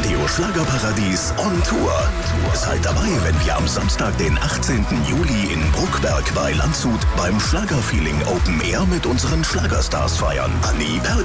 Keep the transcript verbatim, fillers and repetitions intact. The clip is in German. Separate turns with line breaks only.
Radio Schlagerparadies on Tour. Seid dabei, wenn wir am Samstag, den achtzehnten Juli in Bruckberg bei Landshut beim Schlagerfeeling Open Air mit unseren Schlagerstars feiern. Anni Berg